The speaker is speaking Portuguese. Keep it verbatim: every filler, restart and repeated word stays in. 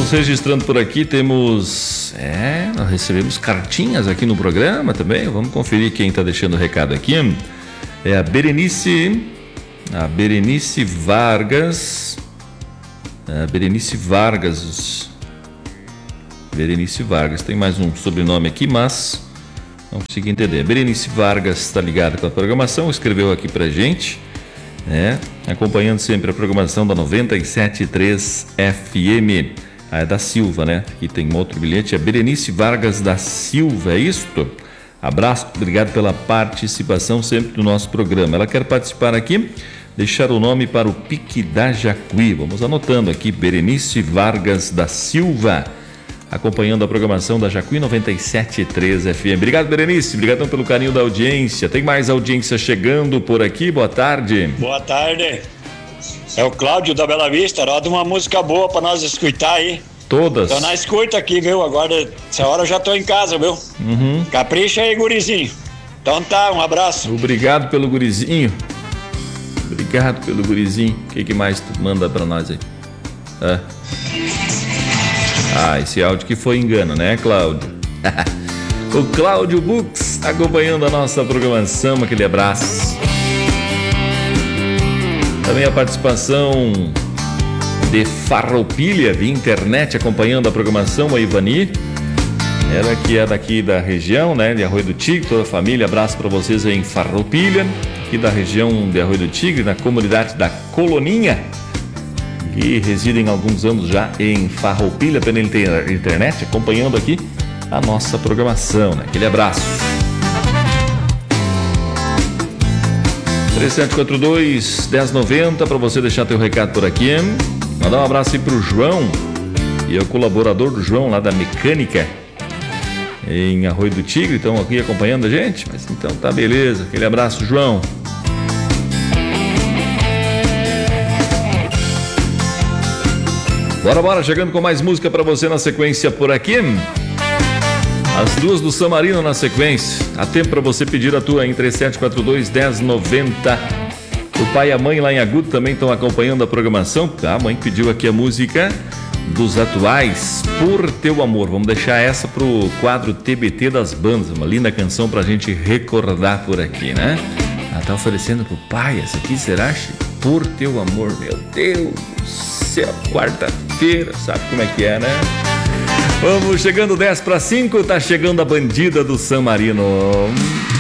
Vamos registrando por aqui, temos... É, nós recebemos cartinhas aqui no programa também. Vamos conferir quem está deixando o recado aqui. É a Berenice... A Berenice Vargas... A Berenice Vargas... Berenice Vargas. Tem mais um sobrenome aqui, mas... Não consegui entender. Berenice Vargas está ligada com a programação, escreveu aqui pra gente, né? Acompanhando sempre a programação da noventa e sete ponto três F M. Ah, é da Silva, né? Aqui tem um outro bilhete, é Berenice Vargas da Silva, é isto? Abraço, obrigado pela participação sempre do nosso programa. Ela quer participar aqui, deixar o nome para o Pique da Jacuí. Vamos anotando aqui, Berenice Vargas da Silva, acompanhando a programação da Jacuí noventa e sete ponto três F M. Obrigado, Berenice. Obrigadão pelo carinho da audiência. Tem mais audiência chegando por aqui. Boa tarde. Boa tarde. É o Cláudio da Bela Vista. Roda uma música boa pra nós escutar aí. Todas. Então nós escuta aqui, viu? Agora, essa hora eu já tô em casa, viu? Uhum. Capricha aí, gurizinho. Então tá, um abraço. Obrigado pelo gurizinho. Obrigado pelo gurizinho. O que, que mais tu manda pra nós aí? É. Ah, esse áudio que foi engano, né, Cláudio? O Cláudio Bux acompanhando a nossa programação, aquele abraço. Também a participação de Farroupilha via internet acompanhando a programação, a Ivani. Ela que é daqui da região, né, de Arroio do Tigre, toda a família, abraço para vocês aí em Farroupilha, aqui da região de Arroio do Tigre, na comunidade da Coloninha, que residem há alguns anos já em Farroupilha pela internet, acompanhando aqui a nossa programação, né? Aquele abraço. três sete quatro dois, um zero nove zero para você deixar teu recado por aqui. Mandar um abraço aí pro João, e é o colaborador do João lá da mecânica em Arroio do Tigre, estão aqui acompanhando a gente, mas então tá beleza. Aquele abraço, João. Bora, bora, chegando com mais música pra você na sequência por aqui. As duas do San Marino na sequência. Há tempo pra você pedir a tua em três sete quatro dois, um zero nove zero. O pai e a mãe lá em Agudo também estão acompanhando a programação. A mãe pediu aqui a música dos Atuais, Por Teu Amor. Vamos deixar essa pro quadro T B T das bandas. Uma linda canção pra gente recordar por aqui, né? Ela tá oferecendo pro pai essa aqui, será? Por Teu Amor, meu Deus do céu, quarta-feira, sabe como é que é, né? Vamos chegando dez para cinco, tá chegando a bandida do San Marino.